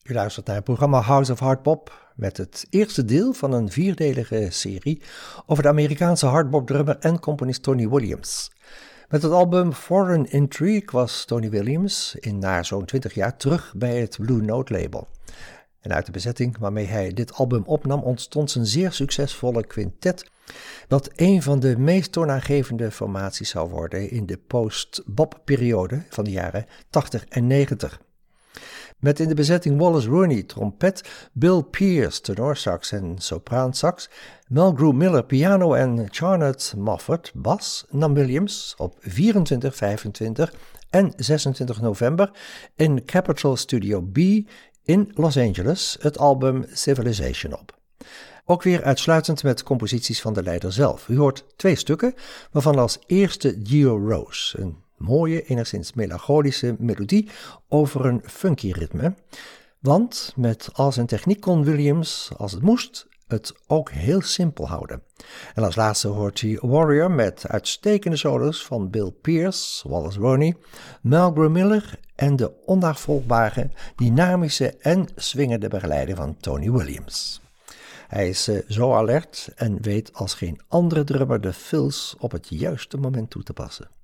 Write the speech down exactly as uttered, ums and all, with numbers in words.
U luistert naar het programma House of Hard Bop met het eerste deel van een vierdelige serie over de Amerikaanse hardbop-drummer en componist Tony Williams. Met het album Foreign Intrigue was Tony Williams in na zo'n twintig jaar terug bij het Blue Note label. En uit de bezetting waarmee hij dit album opnam ontstond zijn zeer succesvolle quintet, dat een van de meest toonaangevende formaties zou worden in de post-bop-periode van de jaren tachtig en negentig. Met in de bezetting Wallace Rooney trompet, Bill Pierce tenorsax en sopraansax, Mulgrew Miller piano en Charlotte Moffat bas nam Williams op vierentwintig, vijfentwintig en zesentwintig november in Capitol Studio B in Los Angeles het album Civilization op. Ook weer uitsluitend met composities van de leider zelf. U hoort twee stukken, waarvan als eerste Geo Rose, een mooie, enigszins melancholische melodie over een funky ritme. Want met al zijn techniek kon Williams, als het moest, het ook heel simpel houden. En als laatste hoort hij Warrior met uitstekende solos van Bill Pierce, Wallace Rooney, Mulgrew Miller en de onnavolgbare, dynamische en swingende begeleiding van Tony Williams. Hij is uh, zo alert en weet als geen andere drummer de fills op het juiste moment toe te passen.